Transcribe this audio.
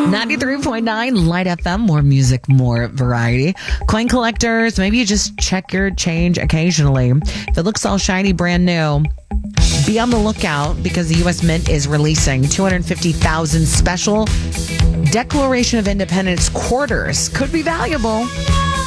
93.9 Light FM, more music, more variety. Coin collectors, maybe you just check your change occasionally. If it looks all shiny, brand new, be on the lookout because the U.S. Mint is releasing 250,000 special Declaration of Independence quarters. Could be valuable.